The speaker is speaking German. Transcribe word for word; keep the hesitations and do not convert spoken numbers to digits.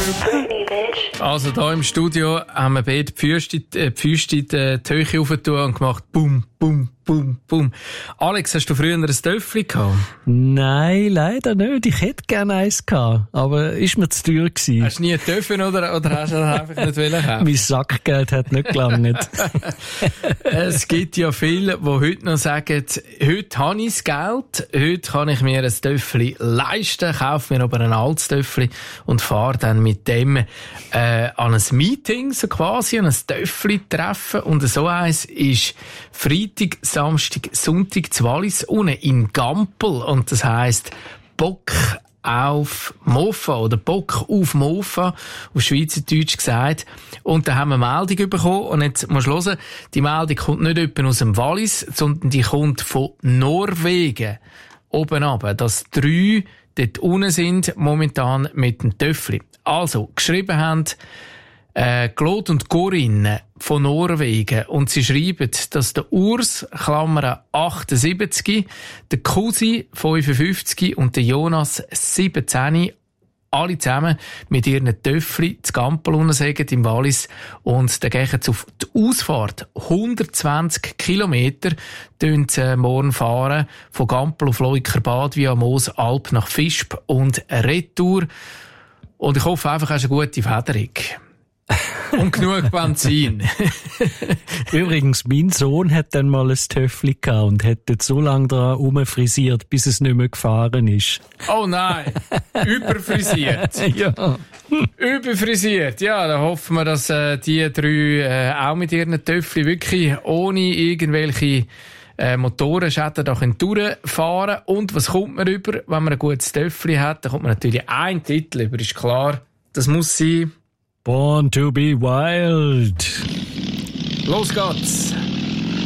Also hier im Studio haben wir beide die Füße, äh, die Füße in die Höhe aufgetan und gemacht Bum, Bum, Bum, Bum. Alex, hast du früher ein Töffli gehabt? Nein, leider nicht. Ich hätte gerne eins gehabt, aber ist mir zu teuer gewesen. Hast du nie Töffel oder, oder hast du das einfach nicht wollen haben? Mein Sackgeld hat nicht gelangt. Es gibt ja viele, die heute noch sagen, heute habe ich das Geld, heute kann ich mir ein Töffli leisten, kaufe mir aber ein altes Töffli und fahre dann mit dem äh, an ein Meeting, so quasi, an ein Töffli-Treffen. Und so eins ist Freitag, Samstag, Sonntag zu Wallis, unten in Gampel. Und das heisst Bock auf Mofa oder Bock auf Mofa, auf Schweizerdeutsch gesagt. Und da haben wir eine Meldung bekommen. Und jetzt musst du hören, die Meldung kommt nicht etwa aus dem Wallis, sondern die kommt von Norwegen. Oben runter, dass drei dort unten sind, momentan mit dem Töffli. Also, geschrieben haben, Äh, Claude und Corinne von Norwegen. Und sie schreiben, dass der Urs, Klammer achtundsiebzig, der Kusi, fünfundfünfzig und der Jonas, siebzehn, alle zusammen mit ihren Töffli zu Gampel unten im Wallis. Und dann gehen sie auf die Ausfahrt. hundertzwanzig Kilometer tun sie morgen fahren. Von Gampel auf Leukerbad via Moosalp nach Visp und Retour. Und ich hoffe einfach, hast eine gute Federung. Und genug Benzin. Übrigens, mein Sohn hat dann mal ein Töffli gehabt und hat dort so lange dran rumfrisiert, bis es nicht mehr gefahren ist. Oh nein, überfrisiert. Ja. Überfrisiert, ja, da hoffen wir, dass äh, die drei äh, auch mit ihren Töffli wirklich ohne irgendwelche äh, Motorenschäden da können durchfahren. Und was kommt man über, wenn man ein gutes Töffli hat? Da kommt man natürlich einen Titel über, ist klar. Das muss sein... Born to be wild. Los geht's!